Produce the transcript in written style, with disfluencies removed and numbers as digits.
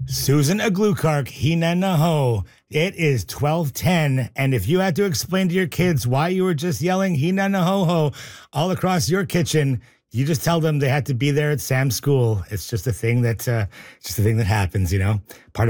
Susan Aglukark, Hinanaho. It is 12:10, and if you had to explain to your kids why you were just yelling Hinanaho all across your kitchen, you just tell them they had to be there at Sam's school. It's just a thing that happens, Part